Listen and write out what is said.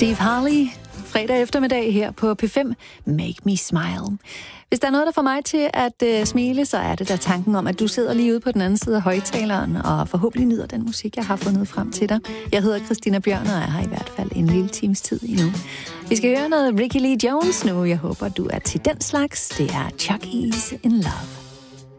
Steve Harley, fredag eftermiddag her på P5, Make Me Smile. Hvis der er noget, der får mig til at smile, så er det da tanken om, at du sidder lige ude på den anden side af højtaleren og forhåbentlig nyder den musik, jeg har fundet frem til dig. Jeg hedder Christina Bjørn, og jeg har i hvert fald en lille times tid endnu. Vi skal høre noget Ricky Lee Jones nu. Jeg håber, du er til den slags. Det er Chucky's in Love.